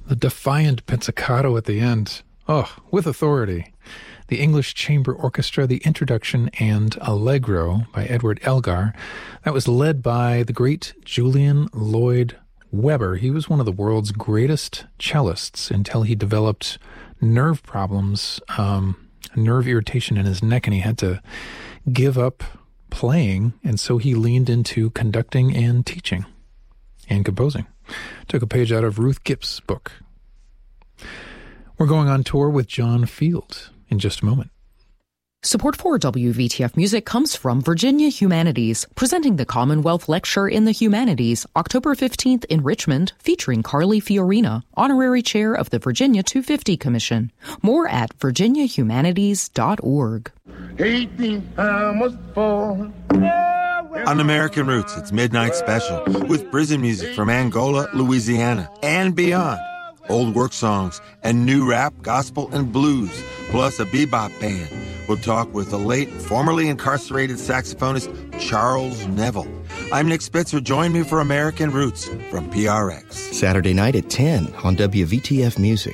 The defiant pizzicato at the end. Oh, with authority. The English Chamber Orchestra, the introduction, and Allegro by Edward Elgar. That was led by the great Julian Lloyd Webber. He was one of the world's greatest cellists until he developed nerve problems, nerve irritation in his neck, and he had to give up playing, and so he leaned into conducting and teaching and composing. Took a page out of Ruth Gipp's book. We're going on tour with John Field in just a moment. Support for WVTF Music comes from Virginia Humanities, presenting the Commonwealth Lecture in the Humanities, October 15th in Richmond, featuring Carly Fiorina, Honorary Chair of the Virginia 250 Commission. More at virginiahumanities.org. 18 must fall. On American Roots, it's Midnight Special with prison music from Angola, Louisiana, and beyond. Old work songs and new rap, gospel, and blues, plus a bebop band. We'll talk with the late, formerly incarcerated saxophonist Charles Neville. I'm Nick Spitzer. Join me for American Roots from PRX. Saturday night at 10 on WVTF Music.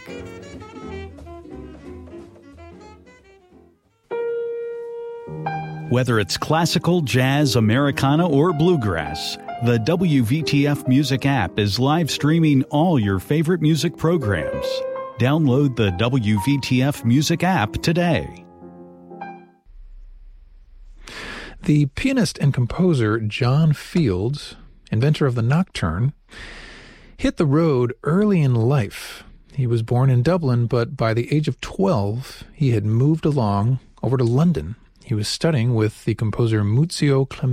Whether it's classical, jazz, Americana, or bluegrass, the WVTF Music app is live streaming all your favorite music programs. Download the WVTF Music app today. The pianist and composer John Field, inventor of the nocturne, hit the road early in life. He was born in Dublin, but by the age of 12, he had moved along over to London. He was studying with the composer Muzio Clementi.